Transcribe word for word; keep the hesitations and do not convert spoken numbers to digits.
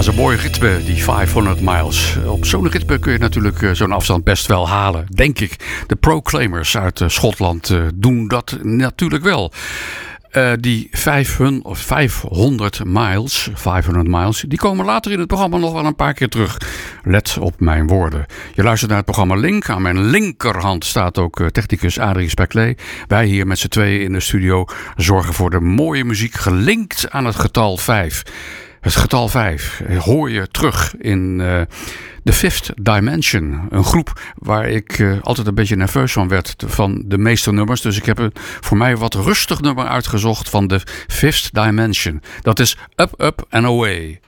zo'n mooi ritme, die vijfhonderd miles. Op zo'n ritme kun je natuurlijk uh, zo'n afstand best wel halen, denk ik. De Proclaimers uit uh, Schotland uh, doen dat natuurlijk wel. Uh, die vijfhonderd, of vijfhonderd miles, vijfhonderd miles, die komen later in het programma nog wel een paar keer terug. Let op mijn woorden. Je luistert naar het programma Link. Aan mijn linkerhand staat ook uh, technicus Adrie Speclé. Wij hier met z'n tweeën in de studio zorgen voor de mooie muziek gelinkt aan het getal vijf. Het getal vijf hoor je terug in uh, The Fifth Dimension. Een groep waar ik uh, altijd een beetje nerveus van werd van de meeste nummers. Dus ik heb een voor mij wat rustig nummer uitgezocht van The Fifth Dimension. Dat is Up, Up and Away.